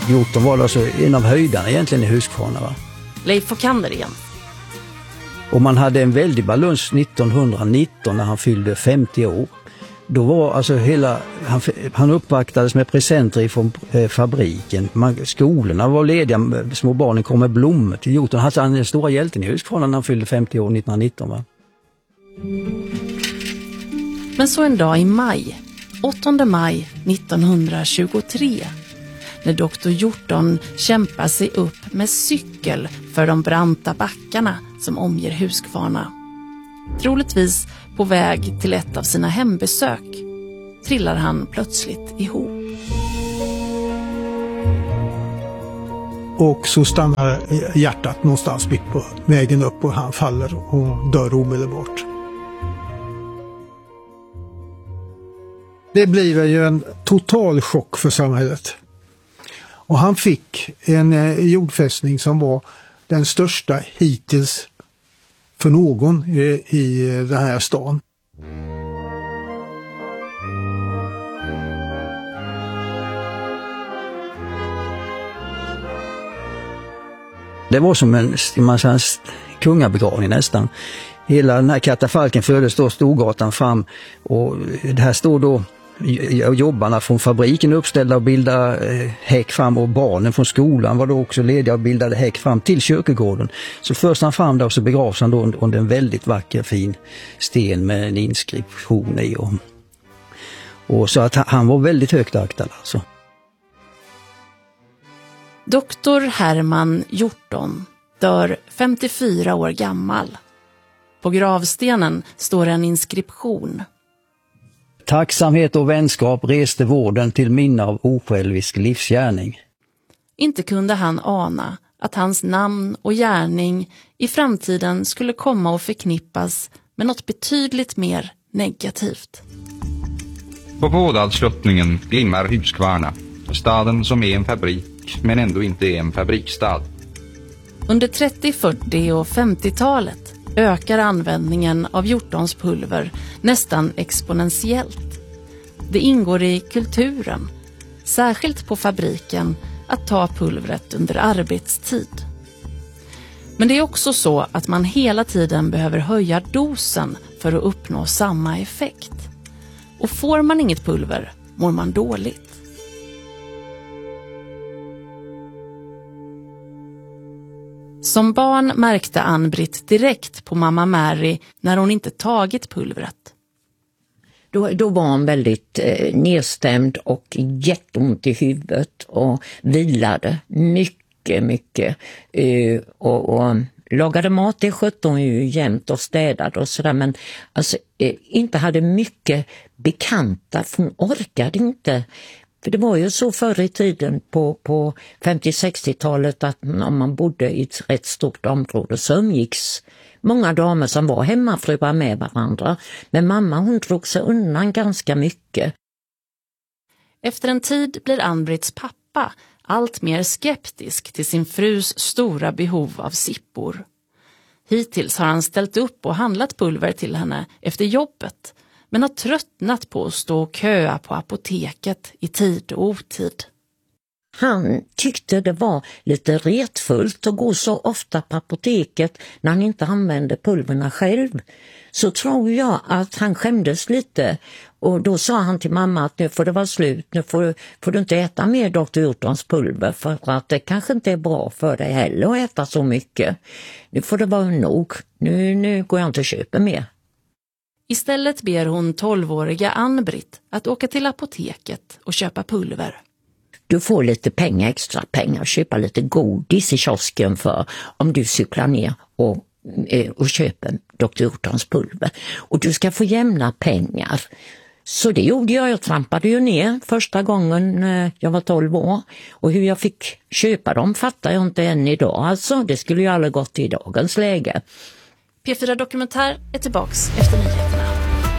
Hjorton var alltså en av höjdarna egentligen i Huskvarna, va? Leif Forkander igen. Och man hade en väldig balans 1919 när han fyllde 50 år. Då var alltså han uppvaktades med presenter från fabriken. Skolorna var lediga, små barnen kom med blommor till Hjorton. Han var den stora hjälten i Huskvarna när han fyllde 50 år 1919, va? Men så en dag i maj, 8 maj 1923, när doktor Hjorton kämpar sig upp med cykel för de branta backarna som omger Huskvarna. Troligtvis på väg till ett av sina hembesök trillar han plötsligt ihop. Och så stannar hjärtat någonstans mitt på vägen upp och han faller och dör omedelbart. Det blir ju en total chock för samhället. Och han fick en jordfästning som var den största hittills för någon i den här stan. Det var som en kungabegravning nästan. Hela den här katafalken fördes då Storgatan fram och det här står då jobbarna från fabriken uppställda och bildade häck fram och barnen från skolan var då också lediga och bildade häck fram till kyrkogården. Så först han fram där och så begravs han då under en väldigt vacker fin sten med en inskription i. Och så att han var väldigt högt aktad alltså. Doktor Herman Hjorton dör 54 år gammal. På gravstenen står en inskription. Tacksamhet och vänskap reste vården till minne av osjälvisk livsgärning. Inte kunde han ana att hans namn och gärning i framtiden skulle komma att förknippas med något betydligt mer negativt. På Vårdalsluttningen glimmar Huskvarna, staden som är en fabrik men ändå inte är en fabriksstad. Under 30-, 40- och 50-talet ökar användningen av hjortonspulver nästan exponentiellt. Det ingår i kulturen, särskilt på fabriken, att ta pulvret under arbetstid. Men det är också så att man hela tiden behöver höja dosen för att uppnå samma effekt. Och får man inget pulver mår man dåligt. Som barn märkte Ann-Britt direkt på mamma Mary när hon inte tagit pulvret. Då var hon väldigt nedstämd och jätteont i huvudet och vilade mycket. Och lagade mat, det skötte hon ju jämt och städade och sådär, men alltså, inte hade mycket bekanta, för hon orkade inte. För det var ju så förr i tiden på 50-60-talet att om man bodde i ett rätt stort område så umgicks många damer som var hemmafruar med varandra. Men mamma, hon drog sig undan ganska mycket. Efter en tid blir Ann-Britts pappa allt mer skeptisk till sin frus stora behov av sippor. Hittills har han ställt upp och handlat pulver till henne efter jobbet, men har tröttnat på att stå och köa på apoteket i tid och otid. Han tyckte det var lite retfullt att gå så ofta på apoteket när han inte använde pulverna själv. Så tror jag att han skämdes lite, och då sa han till mamma att nu får det vara slut, nu får du inte äta mer Dr. Hjortons pulver, för att det kanske inte är bra för dig heller att äta så mycket. Nu får det vara nog, nu går jag inte och köper mer. Istället ber hon 12-åriga Ann-Britt att åka till apoteket och köpa pulver. Du får lite pengar, extra pengar, köpa lite godis i kiosken för om du cyklar ner och köper Dr. Hjortons pulver. Och du ska få jämna pengar. Så det gjorde jag. Jag trampade ju ner första gången jag var 12 år. Och hur jag fick köpa dem fattar jag inte än idag. Alltså, det skulle ju aldrig gått i dagens läge. P4 Dokumentär är tillbaks efter nyheterna.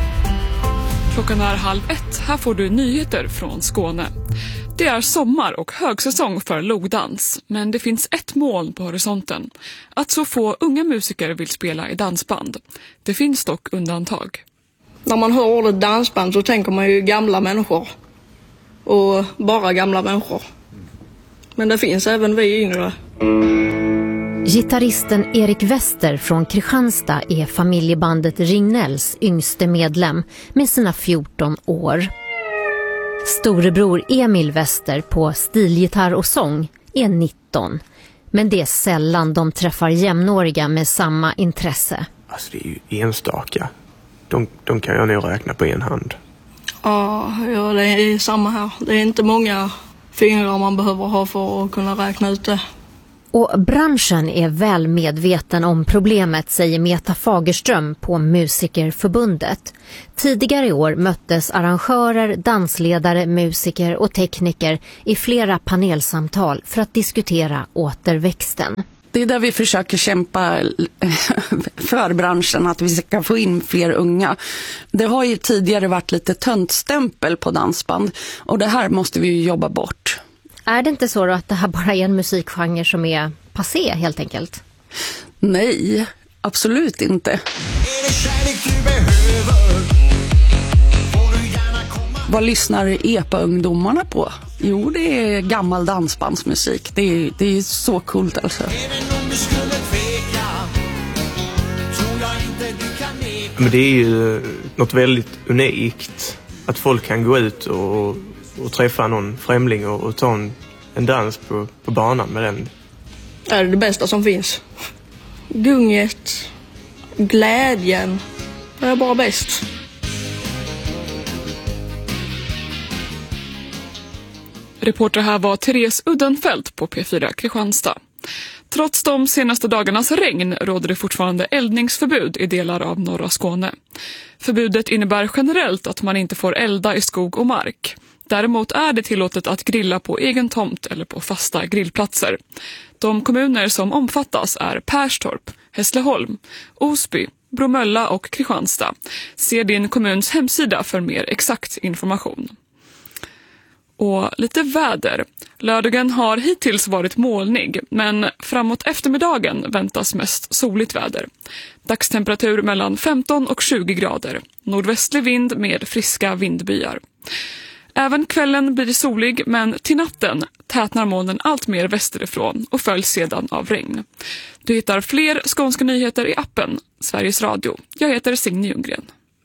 Klockan är 12:30. Här får du nyheter från Skåne. Det är sommar och högsäsong för logdans, men det finns ett moln på horisonten. Att så få unga musiker vill spela i dansband. Det finns dock undantag. När man hör ordet dansband så tänker man ju gamla människor. Och bara gamla människor. Men det finns även vi yngre. Gitarristen Erik Wester från Kristianstad är familjebandet Rignells yngste medlem med sina 14 år. Storebror Emil Wester på stilgitarr och sång är 19. Men det är sällan de träffar jämnåriga med samma intresse. Alltså det är ju enstaka. De kan jag nog räkna på en hand. Ja, det är samma här. Det är inte många fingrar man behöver ha för att kunna räkna ut det. Och branschen är väl medveten om problemet, säger Meta Fagerström på Musikerförbundet. Tidigare i år möttes arrangörer, dansledare, musiker och tekniker i flera panelsamtal för att diskutera återväxten. Det är där vi försöker kämpa för branschen, att vi ska få in fler unga. Det har ju tidigare varit lite töntstämpel på dansband och det här måste vi ju jobba bort. Är det inte så då att det här bara är en musikgenre som är passé helt enkelt? Nej, absolut inte. Vad lyssnar EPA-ungdomarna på? Jo, det är gammal dansbandsmusik. Det är så coolt alltså. Men det är ju något väldigt unikt att folk kan gå ut och träffa någon främling och ta en dans på banan med den. Det är det bästa som finns. Gunget, glädjen, det är bara bäst. Reporter här var Therese Uddenfelt på P4 Kristianstad. Trots de senaste dagarnas regn råder det fortfarande eldningsförbud i delar av norra Skåne. Förbudet innebär generellt att man inte får elda i skog och mark. Däremot är det tillåtet att grilla på egen tomt eller på fasta grillplatser. De kommuner som omfattas är Perstorp, Hässleholm, Osby, Bromölla och Kristianstad. Se din kommuns hemsida för mer exakt information. Och lite väder. Lördagen har hittills varit molnig, men framåt eftermiddagen väntas mest soligt väder. Dagstemperatur mellan 15 och 20 grader. Nordvästlig vind med friska vindbyar. Även kvällen blir solig, men till natten tätnar molnen allt mer västerifrån och följs sedan av regn. Du hittar fler skånska nyheter i appen Sveriges Radio. Jag heter Signe Ljunggren.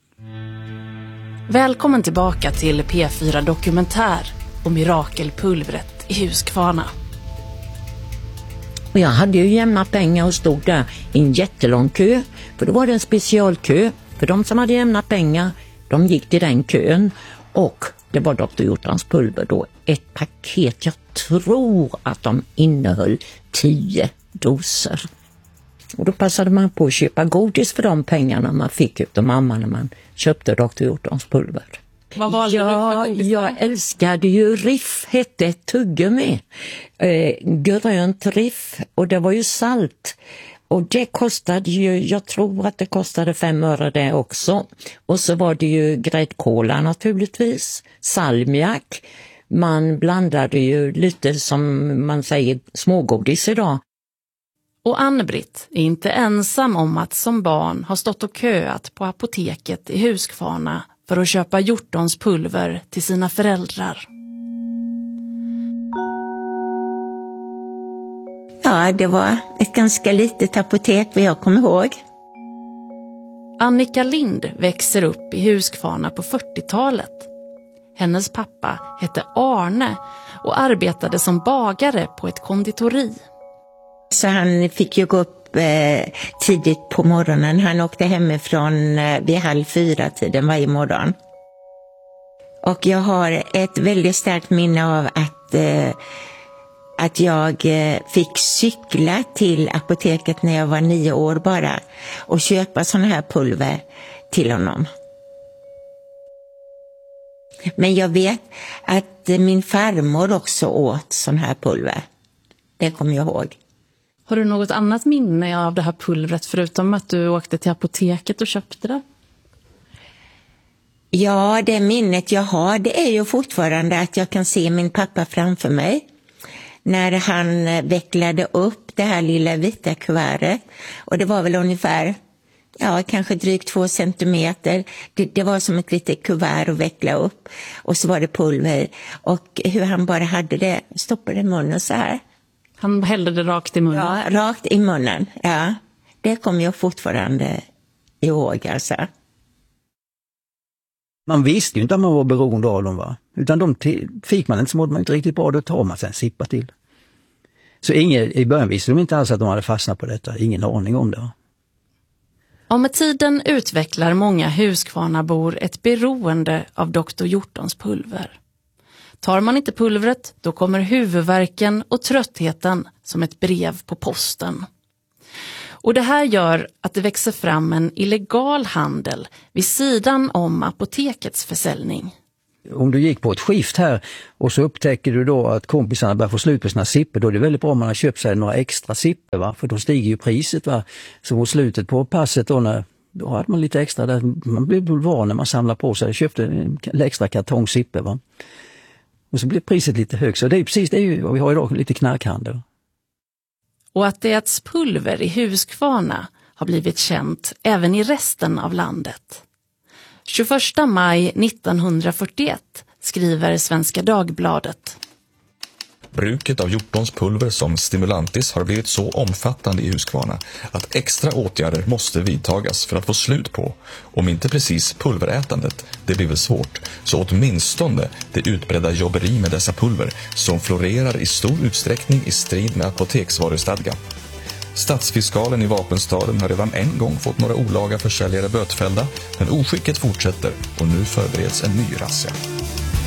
Välkommen tillbaka till P4 Dokumentär och mirakelpulvret i Huskvarna. Och jag hade ju jämna pengar och stod där i en jättelång kö. För då var det en specialkö. För de som hade jämna pengar, de gick till den kön. Och det var Dr. Hjortans pulver då. Ett paket, jag tror att de innehöll 10 doser. Och då passade man på att köpa godis för de pengarna man fick ut av mamma när man köpte Dr. Hjortans pulver. Vad valde du för godis? Jag älskade ju Riff, hette ett tuggummi. Grönt Riff, och det var ju salt. Och det kostade ju, jag tror att det kostade 5 öre det också. Och så var det ju gräddkola naturligtvis, salmiak. Man blandade ju lite som man säger smågodis idag. Och Ann-Britt är inte ensam om att som barn ha stått och köat på apoteket i Huskvarna för att köpa hjortons pulver till sina föräldrar. Ja, det var ett ganska litet apotek vad jag kommer ihåg. Annika Lind växer upp i Huskvarna på 40-talet. Hennes pappa hette Arne och arbetade som bagare på ett konditori. Så han fick ju gå upp tidigt på morgonen. Han åkte hemifrån vid 3:30 varje morgon. Och jag har ett väldigt starkt minne av att jag fick cykla till apoteket när jag var 9 år bara och köpa sån här pulver till honom. Men jag vet att min farmor också åt sån här pulver. Det kommer jag ihåg. Har du något annat minne av det här pulvret förutom att du åkte till apoteket och köpte det? Ja, det minnet jag har, det är ju fortfarande att jag kan se min pappa framför mig. När han vecklade upp det här lilla vita kuvertet. Och det var väl ungefär kanske drygt 2 centimeter. Det var som ett litet kuvert att veckla upp. Och så var det pulver. Och hur han bara hade det, stoppade i munnen så här. Han hällde det rakt i munnen? Ja, rakt i munnen. Ja, det kommer jag fortfarande ihåg alltså. Man visste ju inte att man var beroende av dem, va? Utan de fick man inte, så mådde man inte riktigt bra, då tar man sig en sippa till. Så i början visste de inte alls att de hade fastnat på detta, ingen aning om det. Och med tiden utvecklar många Huskvarnabor ett beroende av Dr. Hjortons pulver. Tar man inte pulvret, då kommer huvudvärken och tröttheten som ett brev på posten. Och det här gör att det växer fram en illegal handel vid sidan om apotekets försäljning. Om du gick på ett skift här och så upptäcker du då att kompisarna börjar få slut på sina sipper, då är det väldigt bra om man har köpt sig några extra sipper, va? För då stiger ju priset, va? Så mot slutet på passet då hade man lite extra där, man blev van när man samlar på sig, köpte en extra kartong sipper, va? Och så blir priset lite högt, så det är ju vad vi har idag, lite knarkhandel. Och att det äts pulver i Huskvarna har blivit känt även i resten av landet. 21 maj 1941 skriver Svenska Dagbladet. Bruket av Hjortons pulver som stimulantis har blivit så omfattande i Huskvarna att extra åtgärder måste vidtagas för att få slut på, om inte precis pulverätandet, det blir väl svårt, så åtminstone det utbredda jobberi med dessa pulver som florerar i stor utsträckning i strid med apoteksvarustadgan. Stadsfiskalen i Vapenstaden har redan en gång fått några olaga försäljare bötfällda, men oskicket fortsätter och nu förbereds en ny razzia.